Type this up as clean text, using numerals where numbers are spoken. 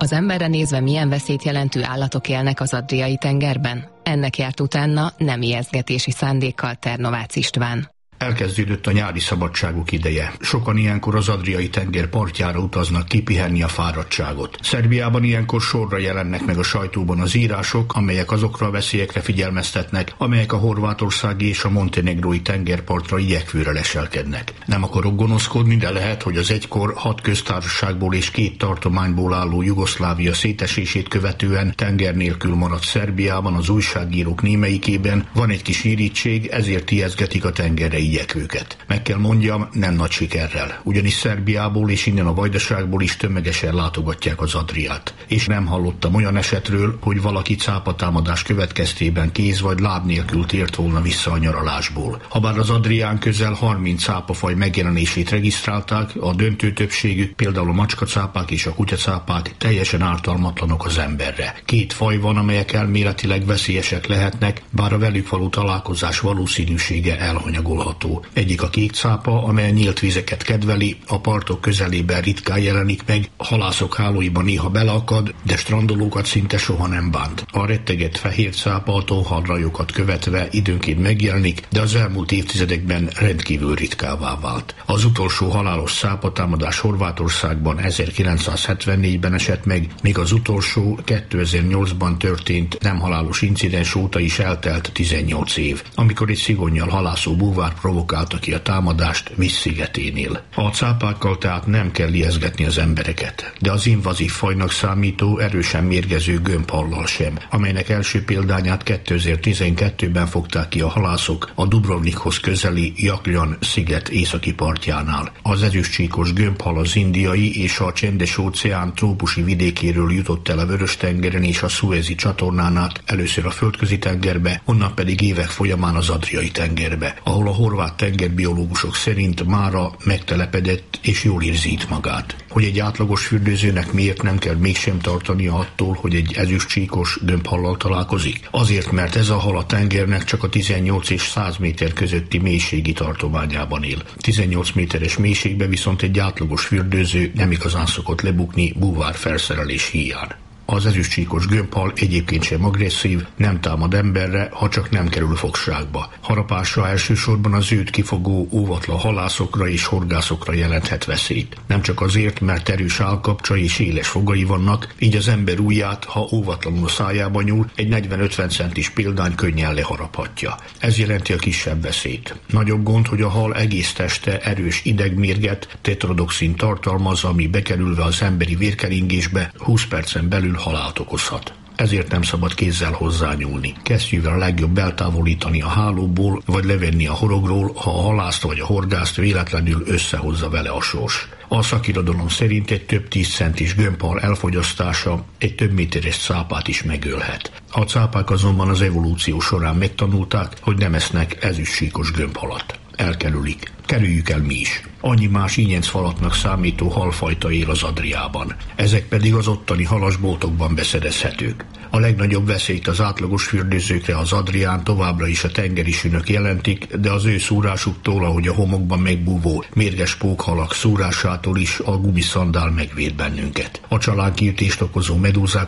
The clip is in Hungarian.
Az emberre nézve milyen veszélyt jelentő állatok élnek az Adriai-tengerben? Ennek járt utána nem ijesztgetési szándékkal Ternovácz István. Elkezdődött a nyári szabadságok ideje. Sokan ilyenkor az Adriai-tenger partjára utaznak kipihenni a fáradtságot. Szerbiában ilyenkor sorra jelennek meg a sajtóban az írások, amelyek azokra a veszélyekre figyelmeztetnek, amelyek a horvátországi és a montenegrói tengerpartra igyekvőre leselkednek. Nem akarok gonoszkodni, de lehet, hogy az egykor 6 köztársaságból és 2 tartományból álló Jugoszlávia szétesését követően tenger nélkül maradt Szerbiában az újságírók némelyikében van egy kis irítség, ezért ijesztgetik a tengerre igyekvőket. Meg kell mondjam, nem nagy sikerrel, ugyanis Szerbiából és innen a Vajdaságból is tömegesen látogatják az Adriát. És nem hallottam olyan esetről, hogy valaki cápatámadás következtében kéz vagy láb nélkül tért volna vissza a nyaralásból. Habár az Adrián közel 30 cápafaj megjelenését regisztrálták, a döntő többségük, például a macskacápák és a kutyacápák teljesen ártalmatlanok az emberre. 2 faj van, amelyek elméletileg veszélyesek lehetnek, bár a velük való találkozás valószínűsége elhanyagolható. Egyik a kék cápa, amely nyílt vizeket kedveli, a partok közelében ritkán jelenik meg, halászok hálóiban néha beleakad, de strandolókat szinte soha nem bánt. A rettegett fehér cápa a tóhalrajokat követve időnként megjelenik, de az elmúlt évtizedekben rendkívül ritkává vált. Az utolsó halálos cápatámadás Horvátországban 1974-ben esett meg, míg az utolsó 2008-ban történt nem halálos incidens óta is eltelt 18 év, amikor egy szigonnyal halászó búvár provokálta ki a támadást Vis szigeténél. A cápákkal tehát nem kell ijesztgetni az embereket, de az invazív fajnak számító, erősen mérgező gömbhallal sem, amelynek első példányát 2012-ben fogták ki a halászok a Dubrovnikhoz közeli Jakljan sziget északi partjánál. Az ezüstcsíkos gömbhal az Indiai és a Csendes-óceán trópusi vidékéről jutott el a Vörös-tengeren és a Szuezi csatornán át, először a Földközi-tengerbe, onnan pedig évek folyamán az Adriai-tengerbe, ahol a horvát tengerbiológusok szerint mára megtelepedett és jól érzi itt magát. Hogy egy átlagos fürdőzőnek miért nem kell mégsem tartania attól, hogy egy ezüstcsíkos gömbhallal találkozik? Azért, mert ez a hal a tengernek csak a 18 és 100 méter közötti mélységi tartományában él. 18 méteres mélységben viszont egy átlagos fürdőző nem igazán szokott lebukni búvár felszerelés hiány. Az ezüstcsíkos gömbhal egyébként sem agresszív, nem támad emberre, ha csak nem kerül fogságba. Harapása elsősorban az őt kifogó óvatlan halászokra és horgászokra jelenthet veszélyt. Nem csak azért, mert erős állkapcsa és éles fogai vannak, így az ember ujját, ha óvatlanul szájába nyúl, egy 40-50 centis példány könnyen leharaphatja. Ez jelenti a kisebb veszélyt. Nagyobb gond, hogy a hal egész teste erős idegmérget, tetrodoxin tartalmaz, ami bekerülve az emberi vérkeringésbe 20 percen belül halált okozhat. Ezért nem szabad kézzel hozzányúlni. Kesztyűvel a legjobb eltávolítani a hálóból, vagy levenni a horogról, ha a halászt vagy a horgászt véletlenül összehozza vele a sors. A szakirodalom szerint egy több 10 centis gömbhal elfogyasztása egy több méteres cápát is megölhet. A cápák azonban az evolúció során megtanulták, hogy nem esznek ezüstcsíkos gömbhalat. Elkerülik. Kerüljük el mi is. Annyi más ingyencfalatnak számító halfajta él az Adriában. Ezek pedig az ottani halasboltokban beszerezhetők. A legnagyobb veszélyt az átlagos fürdőzőkre az Adrián továbbra is a tengeri sünök jelentik, de az ő szúrásuktól, ahogy a homokban megbúvó mérges pókhalak szúrásától is a gumiszandál megvéd bennünket. A csalánkiütést okozó medúzák